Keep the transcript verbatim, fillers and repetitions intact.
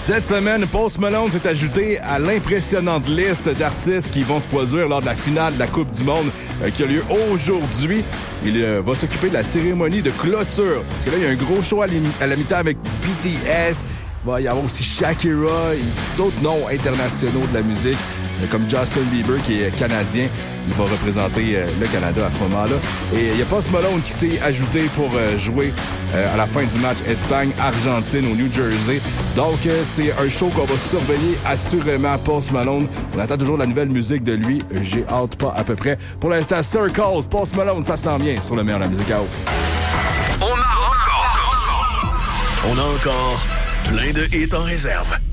Cette semaine, Post Malone s'est ajouté à l'impressionnante liste d'artistes qui vont se produire lors de la finale de la Coupe du Monde euh, qui a lieu aujourd'hui. Il euh, va s'occuper de la cérémonie de clôture. Parce que là, il y a un gros show à, à la mi-temps avec B T S. Il va y avoir aussi Shakira et d'autres noms internationaux de la musique, euh, comme Justin Bieber, qui est canadien. Il va représenter euh, le Canada à ce moment-là. Et il y a Post Malone qui s'est ajouté pour euh, jouer euh, à la fin du match Espagne-Argentine au New Jersey. Donc, euh, c'est un show qu'on va surveiller assurément. Post Malone. On attend toujours la nouvelle musique de lui. J'ai hâte pas à peu près. Pour l'instant, Circles, Post Malone, ça s'en vient sur le meilleur de la musique à haut. On a encore... On a encore plein de hits en réserve.